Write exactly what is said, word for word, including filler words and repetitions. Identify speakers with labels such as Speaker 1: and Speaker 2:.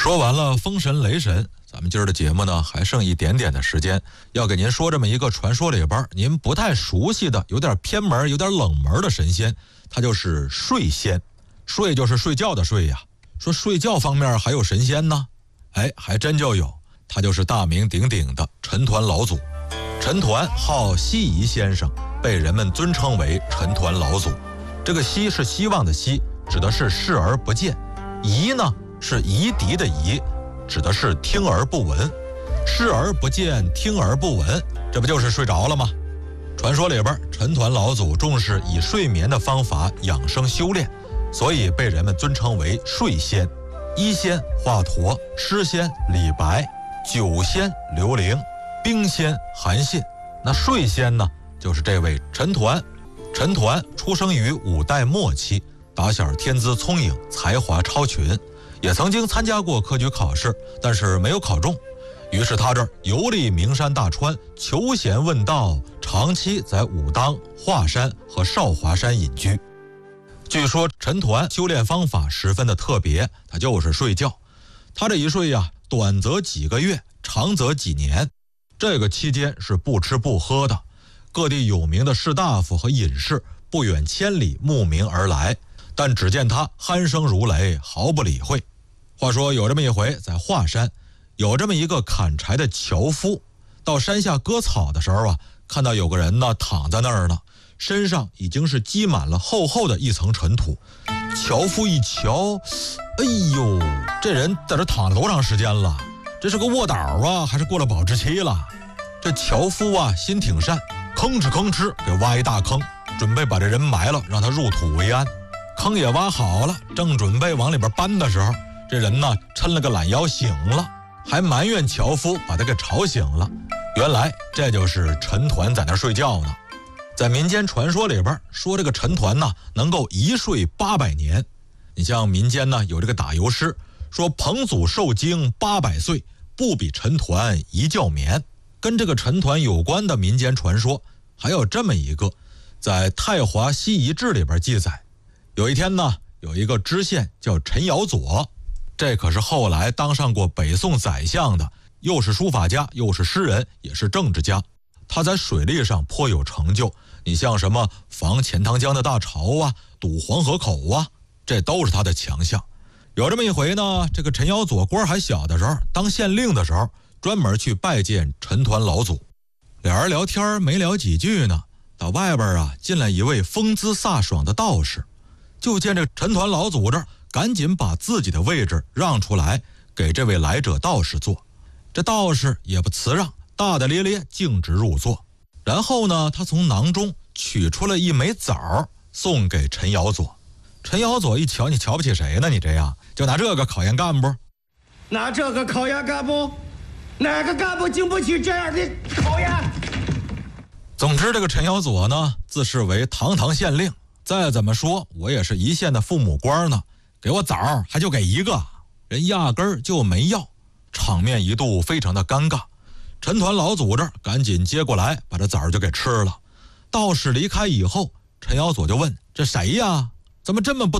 Speaker 1: 说完了风神雷神，咱们今儿的节目呢还剩一点点的时间，要给您说这么一个传说里边您不太熟悉的、有点偏门、有点冷门的神仙，他就是睡仙。睡就是睡觉的睡呀。说睡觉方面还有神仙呢，哎，还真就有，他就是大名鼎鼎的陈抟老祖。陈抟号西夷先生，被人们尊称为陈抟老祖。这个希是希望的希，指的是视而不见；夷呢是夷狄的夷，指的是听而不闻。视而不见，听而不闻，这不就是睡着了吗？传说里边，陈抟老祖重视以睡眠的方法养生修炼，所以被人们尊称为睡仙。一仙华佗，诗仙李白，酒仙刘伶，兵仙韩信。那睡仙呢，就是这位陈抟。陈抟出生于五代末期，打小天资聪颖，才华超群，也曾经参加过科举考试，但是没有考中。于是他这儿游历名山大川，求贤问道，长期在武当、华山和少华山隐居。据说陈抟修炼方法十分的特别，他就是睡觉。他这一睡呀，短则几个月，长则几年。这个期间是不吃不喝的，各地有名的士大夫和隐士不远千里慕名而来，但只见他鼾声如雷，毫不理会。话说有这么一回，在华山有这么一个砍柴的樵夫，到山下割草的时候啊，看到有个人呢躺在那儿呢，身上已经是积满了厚厚的一层尘土。樵夫一瞧，哎呦，这人在这躺了多长时间了？这是个卧倒啊，还是过了保质期了？这樵夫啊心挺善，吭哧吭哧给挖一大坑，准备把这人埋了，让他入土为安。坑也挖好了，正准备往里边搬的时候，这人呢抻了个懒腰醒了，还埋怨樵夫把他给吵醒了。原来这就是陈抟在那睡觉呢。在民间传说里边说，这个陈抟呢能够一睡八百年。你像民间呢有这个打油诗，说彭祖受惊八百岁，不比陈抟一觉眠。跟这个陈抟有关的民间传说还有这么一个，在《太华西夷志》里边记载，有一天呢，有一个知县叫陈尧佐，这可是后来当上过北宋宰相的，又是书法家，又是诗人，也是政治家。他在水利上颇有成就，你像什么防钱塘江的大潮啊，堵黄河口啊，这都是他的强项。有这么一回呢，这个陈尧佐官还小的时候，当县令的时候，专门去拜见陈抟老祖。俩人聊天没聊几句呢，到外边啊进来一位风姿飒爽的道士。就见这陈抟老祖这儿赶紧把自己的位置让出来给这位来者道士坐。这道士也不辞让，大大咧咧径直入座。然后呢，他从囊中取出了一枚枣送给陈尧佐。陈尧佐一瞧，你瞧不起谁呢？你这样就拿这个考验干部？
Speaker 2: 拿这个考验干部？哪个干部经不起这样的考验？
Speaker 1: 总之，这个陈尧佐呢，自视为堂堂县令，再怎么说我也是一线的父母官呢，给我枣还就给一个，人压根儿就没要，场面一度非常的尴尬。陈抟老祖这儿赶紧接过来，把这枣就给吃了。道士离开以后，陈尧佐就问：这谁呀？怎么这么不